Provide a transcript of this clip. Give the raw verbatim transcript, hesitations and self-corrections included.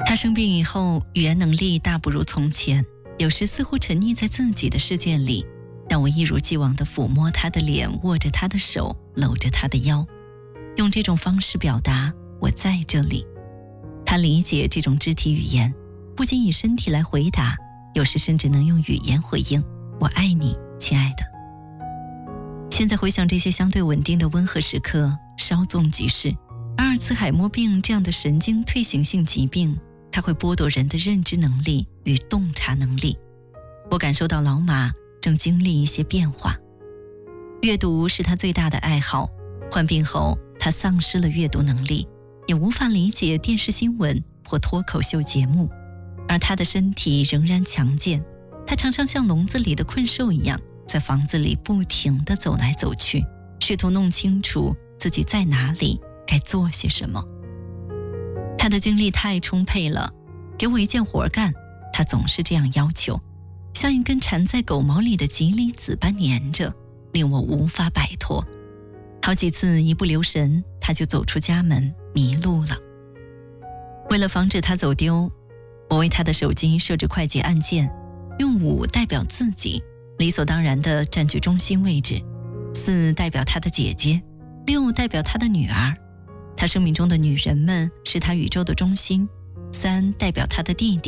他生病以后，语言能力大不如从前，有时似乎沉溺在自己的世界里，但我一如既往地抚摸他的脸，握着他的手，搂着他的腰，用这种方式表达我在这里。他理解这种肢体语言，不仅以身体来回答，有时甚至能用语言回应我爱你，亲爱的。现在回想这些相对稳定的温和时刻，稍纵即逝。阿尔茨海默病这样的神经退行性疾病，它会剥夺人的认知能力与洞察能力。我感受到老马正经历一些变化。阅读是他最大的爱好，患病后他丧失了阅读能力，也无法理解电视新闻或脱口秀节目，而他的身体仍然强健。他常常像笼子里的困兽一样，在房子里不停地走来走去，试图弄清楚自己在哪里，该做些什么。他的精力太充沛了，给我一件活干，他总是这样要求，像一根缠在狗毛里的吉利子般粘着，令我无法摆脱。好几次一不留神，他就走出家门迷路了。为了防止他走丢，我为他的手机设置快捷按键，用五代表自己，理所当然地占据中心位置；四代表他的姐姐；六代表他的女儿。他生命中的女人们是他宇宙的中心。三代表他的弟弟。